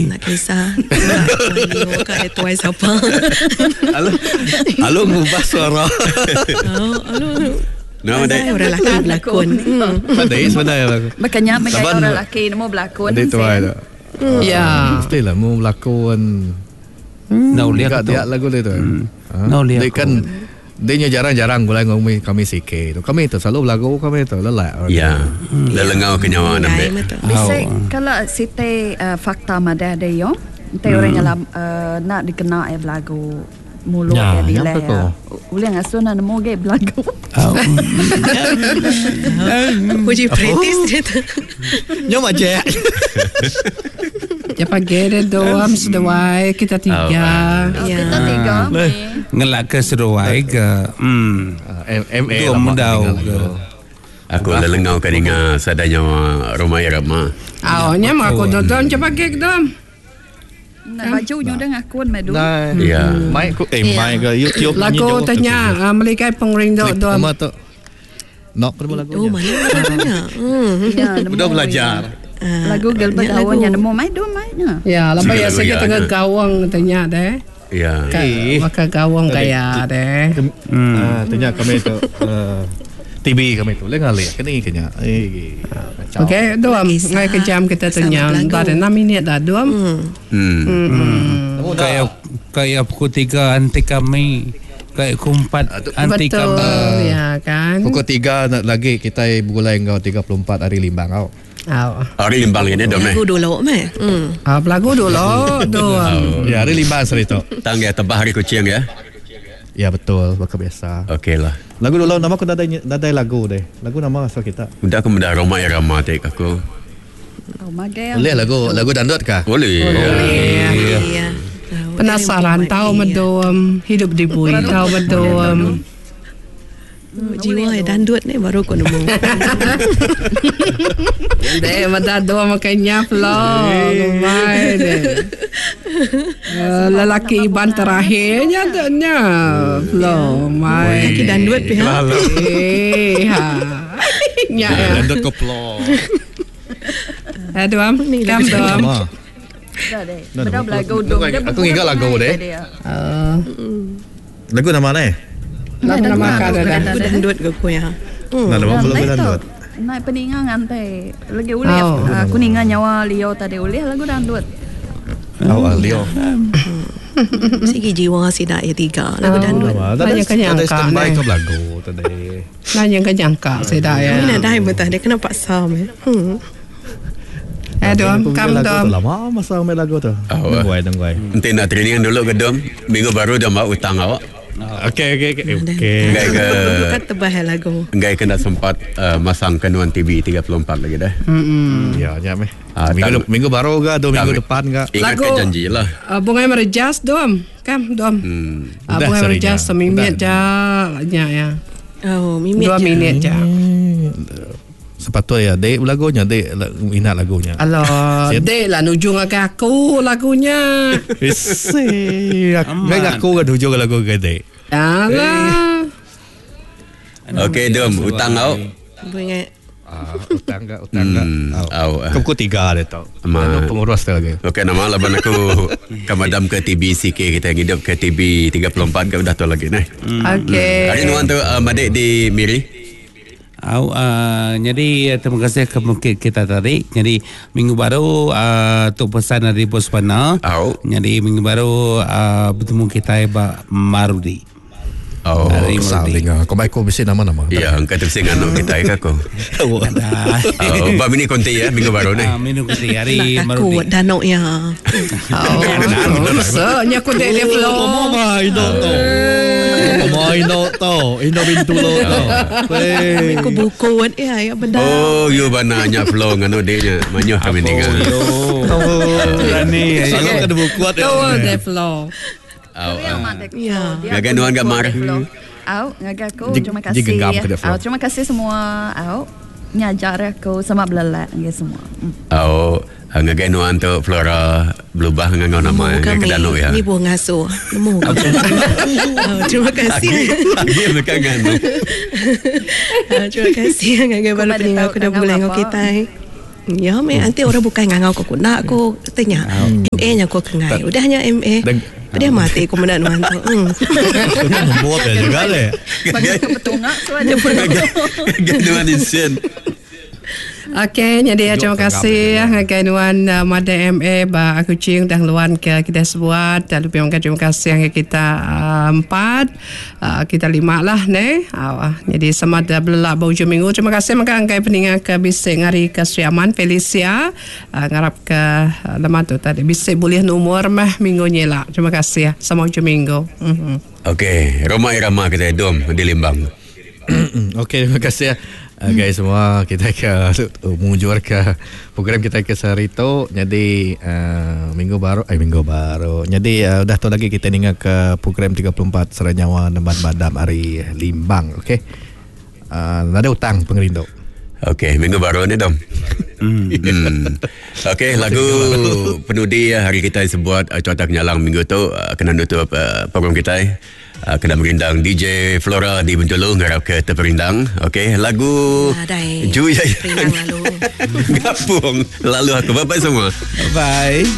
Nak kisah kat twice apa. Alung ngubah suara. Nama dia orang lelaki berlakon. Padahal sebenarnya lagu. Makanya orang lelaki nama berlakon. Ada tu ada. Ya. Mestilah mau berlakon. Nau lihat dia lagu dia tu. Nau lihat. Dia kan dia jarang-jarang gulai ngomong kami sikit tu. Kami tu selalu lagu kami tu lelak. Ya. Lelengau kenyawaan ambil. Bisa kalau site fakta madah dia yo. Nanti orang yang nak dikenal belagu mulut ya di leher. Ulang asun nak mau ge belagu. Puji practice itu. Nyo macam. Ya pagi doam sedawai kita tiga. Kita tiga. Ngelak ke sedawai ke. MA mendau. Aku lelengau kadinga sadanya rumah Irama. Awalnya mak aku doam cepat ke doam. Nak baju nyudang akun madu. Ya. Mai ku mai ke YouTube. Lagu tanya melikai pengring doam. Nama tu. Nak perlu lagu. Oh mana lagunya? Udah belajar. Lagu Gilbert Awan yang nemu mai do mainnya. Ya, lepas ya saya tengah gawang tanya deh. Ya. Maka gawang kaya deh. Tanya kami tu TV kami tu lengali kini kenya. Okey, doam ngai kejam kita tanya. Dah 6 minit dah doam. Kayak pukul 3 anti kami. Kayak kumpat anti kami. Betul, ya kan. Pukul 3 lagi kita bergulai kau 34 hari limbang kau. Hari limbang ini dom Lagu dulu meh. Lagu dulu doam. Ya hari limbang serito. Tangga tebah hari kucing ya. Ya betul, bakal biasa. Okey lah. Lagu dulu nama aku dadai lagu deh. Lagu nama asal kita. Udah aku mendak rumah Irama tek aku. Boleh lagu dandut kah? Boleh. Iya. Penasaran tahu medom hidup di bui tahu medom. Jiwa dandut ni baru aku nemu. Deh mata doa makanya vlog. Mai deh. Lelaki Iban terakhirnya adanya vlog. Mai. Lelaki dandut pihak. Ya. Dandut koplo. Doam, kam doam. Dah deh. Bedah belagu dong. Aku ingat lagu deh. Lagu nama ni? Nama kada dah. Lagu dandut ke aku ya. Nama belum dandut. Naik peningan ngantai. Lagi ulih. Aku ningan nyawa Leo tadi ulih lagu dandut. Leo. Sigi jiwa si dah tiga lagu dandut. Nanya kenyangka ni. Kau lagu tadi. Nanya kenyangka saya ya. Ini dah betah dia kena paksa meh. Doam, kam doam. Lama masa main lagu tu. Tungguai. Nanti nak training dulu ke dom. Minggu baru dah mau utang awak. Okey. Enggak ke Bukan tebah lagu. enggak kena sempat masang kenuan TV 34 lagi dah. Ya, meh. Minggu baru ke 2 minggu depan ke? Ingat ke janji lah. Bungai merejas doam. Kam doam. Bungai merejas seminit jah ya. Oh, mimit 2 minit jah. Sepatutnya dek lagunya dek minat lagunya. Alah, dek lah nujung agak aku lagunya. Enggak aku kan nujung lagu ke dek. Alah. Okey dom, utang awak. Bungai Utang enggak. Kau 3 dia tau. Pengurus tu lagi. Okey, nama laban aku kamadam ke TBCK kita hidup ke TB 34 ke dah tu lagi nah. Okey. Hari nuan tu Madik di Miri. Jadi terima kasih ke mungkin kita tadi. Jadi minggu baru tu pesan dari Bos Pana. Jadi minggu baru bertemu kita Marudi. Kesal dengar. Kau baik kau mesti nama-nama. Ya, angkat terus dengan anak kita ya kau. Bab ini konti ya minggu baru ni. Minggu konti hari Marudi. Aku danau ya. Soalnya aku dek level. Ino bintu lo to. Aku buku ya benda. Oh, you bananya flow ngano deknya. Manyo kami dengar. Ni selalu ada buku kuat ya. Oh, the flow. Ya. Ngagan nuan gamar. Ngagaku terima kasih. Terima kasih semua. Nyajar aku sama belala semua. Ngagai nuan tu Flora berubah dengan nama yang kedanu ya. Ni buah ngasuh. Nemu. Terima kasih. Dia bukan nganu. Terima kasih ngagai baru pening aku dah boleh ngau kita. Ya, nanti orang bukan ngangau ko nak ko tanya. MA nya ko kengai. Udahnya MA. Dia mati ko menan wan tu. Membuat juga le. Bagi kepetungak suara Ganuan insen. Okey, jadi terima kasih Ganuan Mada MA ba aku cing dah luan ke kita sebuat dan lebih terima kasih yang kita 4 kita 5 lah ne. Jadi sama ada belak baju minggu. Terima kasih maka angkai peningat ke bisik ngari ke Sri Aman Felicia ngarap ke lemah tu tadi bisik boleh nomor mah minggu nyela. Terima kasih sama baju minggu. Okey, Roma Irama kita dom di Limbang. Okey, terima kasih guys semua. Kita ke mujur ke program kita ke Sarito. Jadi minggu baru jadi dah tu lagi kita dengar ke program 34 Seranyawa Nemban Badam hari Limbang. Okey, ada utang pengerindo. Okey, minggu baru ni dom. Okey, lagu penudi hari kita sebut cuaca kenyalang minggu tu kena nutup program kita. Kena merindang DJ Flora di Bintulu ngarap ke terperindang. Okey, lagu Juya Perindang lalu. Gapung lalu aku bye semua. Bye.